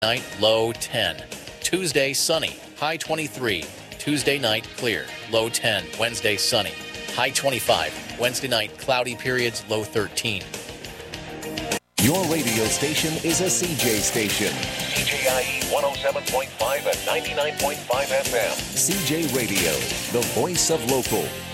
Night, low 10. Tuesday, sunny, high 23. Tuesday night, clear, low 10. Wednesday, sunny, high 25. Wednesday night, cloudy periods, low 13. Your radio station is a CJ station. CJIE 107.5 and 99.5 FM. CJ Radio, the voice of local.